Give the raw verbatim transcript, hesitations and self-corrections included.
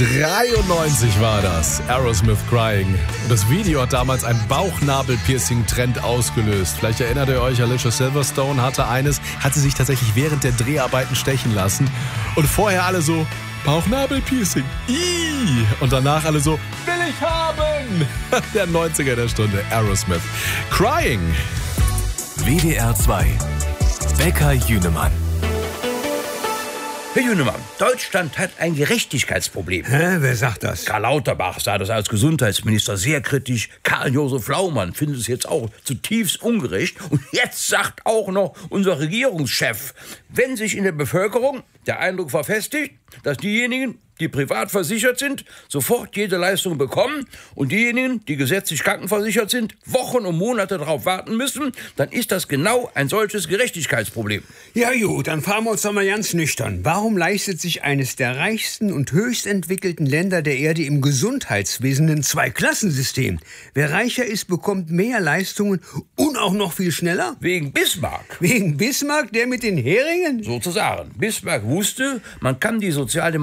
dreiundneunzig war das. Aerosmith Crying. Und das Video hat damals einen Bauchnabel-Piercing-Trend ausgelöst. Vielleicht erinnert ihr euch, Alicia Silverstone hatte eines, hat sie sich tatsächlich während der Dreharbeiten stechen lassen. Und vorher alle so, Bauchnabel-Piercing. Ih. Und danach alle so, will ich haben. Der neunziger der Stunde, Aerosmith. Crying. W D R zwei. Bäcker Jünemann. Herr Jünemann, Deutschland hat ein Gerechtigkeitsproblem. Hä, wer sagt das? Karl Lauterbach sah das als Gesundheitsminister sehr kritisch. Karl-Josef Laumann findet es jetzt auch zutiefst ungerecht. Und jetzt sagt auch noch unser Regierungschef, wenn sich in der Bevölkerung der Eindruck verfestigt, dass diejenigen, die privat versichert sind, sofort jede Leistung bekommen und diejenigen, die gesetzlich krankenversichert sind, Wochen und Monate darauf warten müssen, dann ist das genau ein solches Gerechtigkeitsproblem. Ja gut, dann fahren wir uns doch mal ganz nüchtern. Warum leistet sich eines der reichsten und höchst entwickelten Länder der Erde im Gesundheitswesen ein Zweiklassensystem? Wer reicher ist, bekommt mehr Leistungen und auch noch viel schneller? Wegen Bismarck. Wegen Bismarck, der mit den Heringen? Sozusagen. Bismarck wusste, man kann die soziale